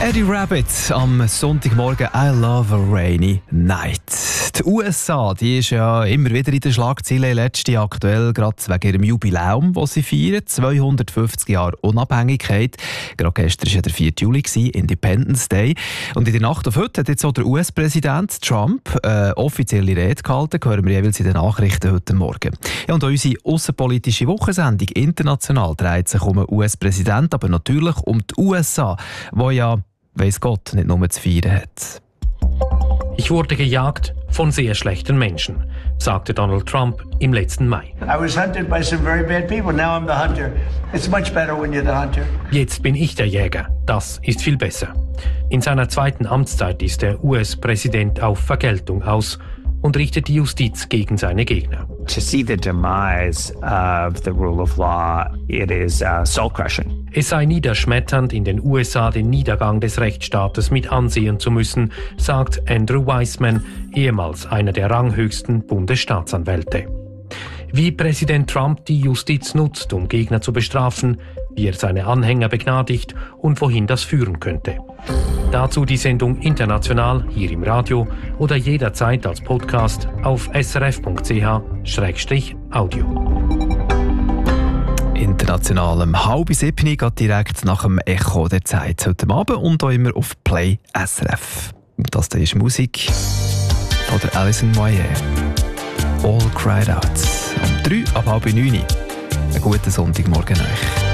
Eddie Rabbit am Sonntagmorgen «I love a rainy night». Die USA, die ist ja immer wieder in den Schlagzeilen, letzte aktuell gerade wegen ihrem Jubiläum, das sie feiern, 250 Jahre Unabhängigkeit. Gerade gestern war ja der 4. Juli, Independence Day. Und in der Nacht auf heute hat jetzt auch der US-Präsident Trump offizielle Rede gehalten, hören wir jeweils in den Nachrichten heute Morgen. Ja, und auch unsere aussenpolitische Wochensendung international dreht sich um den US-Präsident, aber natürlich um die USA, wo ja, weiss Gott, nicht nur zu feiern hat. Ich wurde gejagt von sehr schlechten Menschen, sagte Donald Trump im letzten Mai. I was hunted by some very bad people. Now I'm the hunter. It's much better when you're the hunter. Jetzt bin ich der Jäger. Das ist viel besser. In seiner zweiten Amtszeit ist der US-Präsident auf Vergeltung aus und richtet die Justiz gegen seine Gegner. To see the demise of the rule of law, it is soul-crushing. Es sei niederschmetternd, in den USA den Niedergang des Rechtsstaates mit ansehen zu müssen, sagt Andrew Weissman, ehemals einer der ranghöchsten Bundesstaatsanwälte. Wie Präsident Trump die Justiz nutzt, um Gegner zu bestrafen, wie er seine Anhänger begnadigt und wohin das führen könnte. Dazu die Sendung international hier im Radio oder jederzeit als Podcast auf srf.ch/audio. International um 6:30 geht direkt nach dem Echo der Zeit heute Abend und auch immer auf Play SRF. Und das ist Musik von der Alison Moyet. All Cried Out. Um 3 ab 8:30. Einen guten Sonntagmorgen euch.